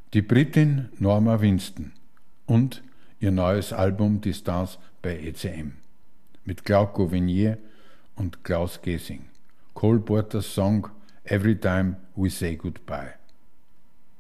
Die Britin Norma Winston und ihr neues Album Die Stars bei ECM mit Claude Gauvignier und Klaus Gesing. Cole Porters Song Every Time We Say Goodbye.